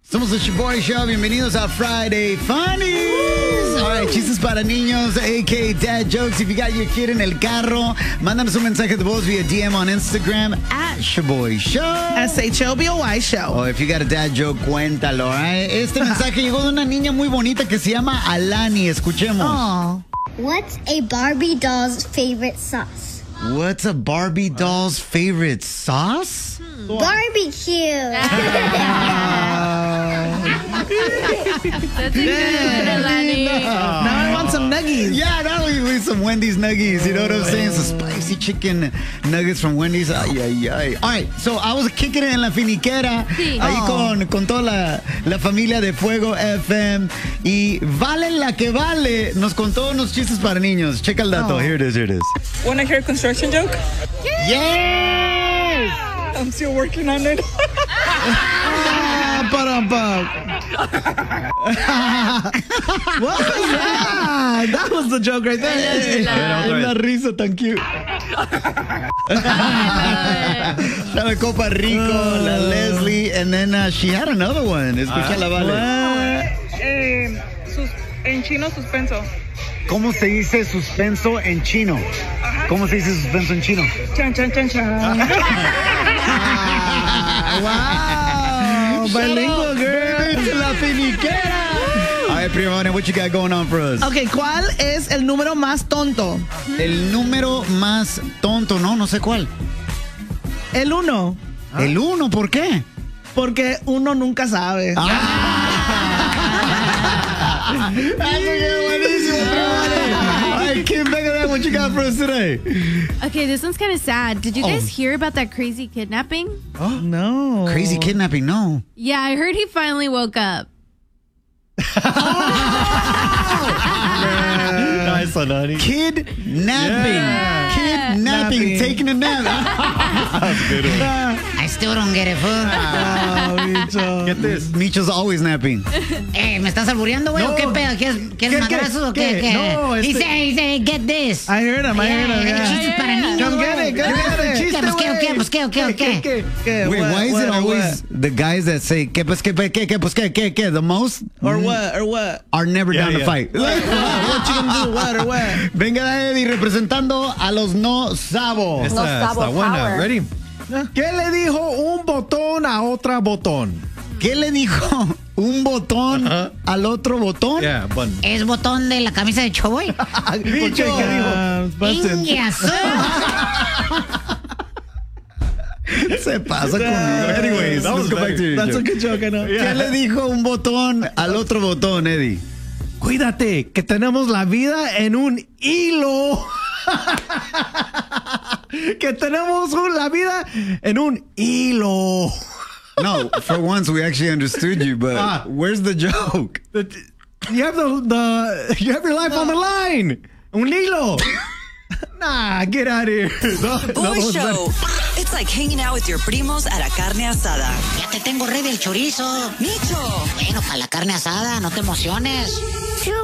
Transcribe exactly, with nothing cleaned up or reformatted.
Somos el Shoboy Show. Bienvenidos a Friday Funnies. All right, chistes para niños, a k a. dad jokes. If you got your kid en el carro, mándanos un mensaje de voz via D M on Instagram at Shoboy Show. S H O B O Y Show. Oh, if you got a dad joke, cuéntalo. All right? Este mensaje llegó de una niña muy bonita que se llama Alani. Escuchemos. Oh. What's a Barbie doll's favorite sauce? What's a Barbie doll's favorite sauce? Barbecue. That's a good one, Alani. Now I want some nuggies. Yeah, now we need some Wendy's nuggies. You know what I'm saying? Some spicy chicken nuggets from Wendy's. Ay, ay, ay. All right, so I was kicking it en la finiquera. Sí. Ahí Oh. con, con toda la, la familia de Fuego F M. Y Vale la que vale nos contó unos chistes para niños. Checa el dato. Oh. Here it is, here it is. Want to hear a construction joke? Yes! I'm still working on it. Ah, ba-dum-bum. What was that? That was the joke right there. Una risa tan cute. La Copa Rico, la Leslie, and then uh, she had another one. Escucha la Vale. Eh, sus- en chino, suspenso. ¿Cómo se dice suspenso en chino? ¿Cómo se dice suspenso en chino? Chan, chan, chan, chan. Wow. Bilingual, girl. It's la finiquera. All right, Primavera, what you got going on for us? Ok, ¿cuál es el número más tonto? El número más tonto, no, no sé cuál. El uno. El uno, ¿por qué? Porque uno nunca sabe. Hey, Kim Becker, what you got for us today? Okay, this one's kind of sad. Did you guys Oh. hear about that crazy kidnapping? No. Crazy kidnapping, no. Yeah, I heard he finally woke up. Nice one, honey. Kidnapping. Yeah. Kidnapping. Napping. Taking a nap. That's good one. I still don't get it, fool. Ah, bicho. Get this. Micho's always napping. Eh, ¿me estás albureando, güey? No. ¿O qué pedo? ¿Quieres, ¿quieres ¿Qué, qué? madrazos o qué? ¿Qué? ¿Qué? No, este- Dice, dice, get this. I heard him, I heard him. Yeah, Yeah. chistes para niños, Come get güey. it, come get it. ¿Qué, pues, qué, o qué, pues, qué, o qué, o qué? ¿Qué? Wait, What, why is what, it or always what? the guys that say, que pues, que, que, que, pues, que, que, que, the most Or what? Or what? are never Yeah, down to yeah. fight? What you gonna do? What or what? Venga, Eddie, representando a los no sabos. Esta está buena. Ready? ¿Qué le dijo un botón a otra botón? ¿Qué le dijo un botón Ajá. al otro botón? Yeah, button. ¿Es botón de la camisa de Choboy? ¿Por qué? ¿Qué dijo? Ingiazo. Se pasa conmigo. Anyways, that was let's go back better. to your That's a joke. good joke, I know. ¿Qué le dijo un botón al otro botón, Eddie? Cuídate, que tenemos la vida en un hilo. Que tenemos un- la vida en un hilo. No, for once we actually understood you, but Ah. where's the joke? You have the, the you have your life on the line. Un hilo. Nah, get out of here. No, Boy no, Show. It's like hanging out with your primos at a carne asada. Ya te tengo ready el chorizo. Micho. Bueno, para la carne asada, no te emociones.